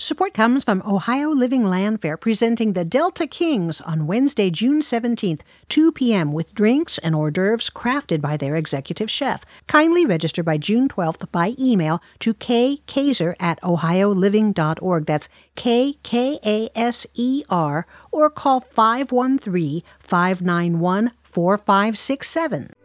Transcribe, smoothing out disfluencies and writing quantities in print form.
Support comes from Ohio Living Land Fair, presenting the Delta Kings on Wednesday, June 17th, 2 p.m. with drinks and hors d'oeuvres crafted by their executive chef. Kindly register by June 12th by email to kkaser@ohioliving.org. That's KKASER, or call 513-591-4567.